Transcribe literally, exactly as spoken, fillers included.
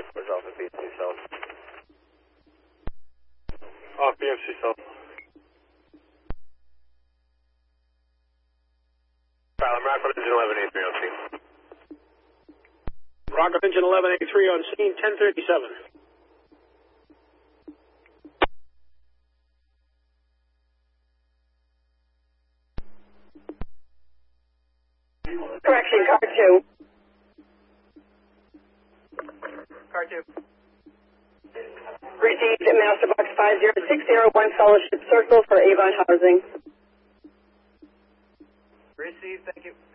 Where's Alpha B M C South? Off B M C South. Pilot, Rockland Engine eleven eighty-three on scene. Rockland Engine eleven eighty-three on scene, ten thirty-seven. Correction, car two. Car two. Received at Master Box five zero six zero one Fellowship Circle for Avon Housing. Received, thank you.